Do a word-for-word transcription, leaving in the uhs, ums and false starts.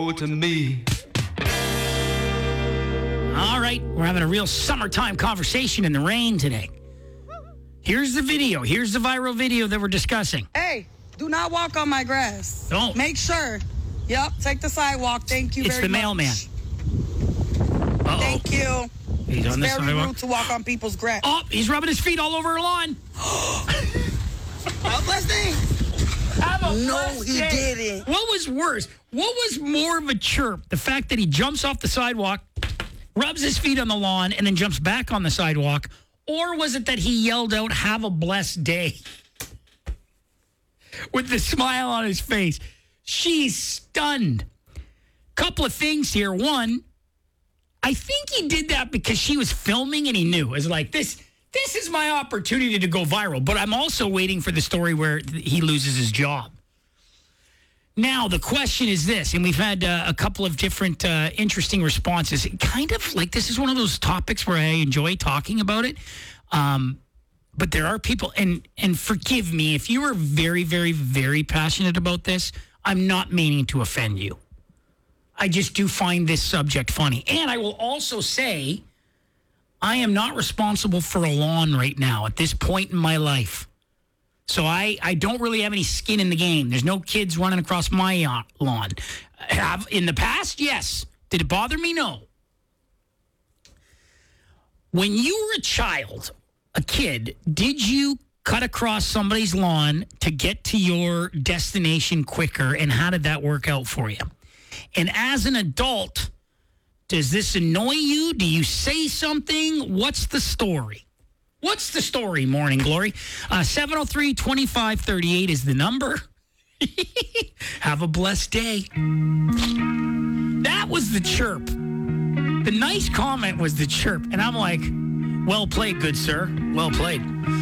to me. All right, we're having a real summertime conversation in the rain today. Here's the video. Here's the viral video that we're discussing. Hey, do not walk on my grass. Don't. Make sure. Yep, take the sidewalk. Thank you It's very the much. mailman. Uh-oh. Thank you. He's It's on the very sidewalk. rude to walk on people's grass. Oh, he's rubbing his feet all over her lawn. God bless me. Have a No, blessed he day. didn't. What was worse? What was more of a chirp? The fact that he jumps off the sidewalk, rubs his feet on the lawn, and then jumps back on the sidewalk? Or was it that he yelled out, "Have a blessed day," with the smile on his face? She's stunned. Couple of things here. One, I think he did that because she was filming and he knew. It was like, this this is my opportunity to go viral. But I'm also waiting for the story where he loses his job. Now, the question is this, and we've had uh, a couple of different uh, interesting responses. Kind of like this is one of those topics where I enjoy talking about it. Um, but there are people, and and forgive me, if you are very, very, very passionate about this, I'm not meaning to offend you. I just do find this subject funny. And I will also say, I am not responsible for a lawn right now at this point in my life. So I, I don't really have any skin in the game. There's no kids running across my lawn. Have in the past? Yes. Did it bother me? No. When you were a child, a kid, did you cut across somebody's lawn to get to your destination quicker? And how did that work out for you? And as an adult, does this annoy you? Do you say something? What's the story? What's the story, Morning Glory? Uh, seven oh three, twenty-five thirty-eight is the number. Have a blessed day. That was the chirp. The nice comment was the chirp. And I'm like, well played, good sir. Well played.